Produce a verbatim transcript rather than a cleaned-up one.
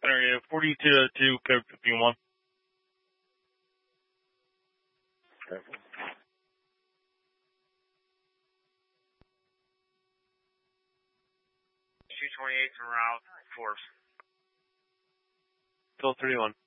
Area forty-two oh two, code fifty-one. Okay. two twenty-eight from route, force. Still thirty-one.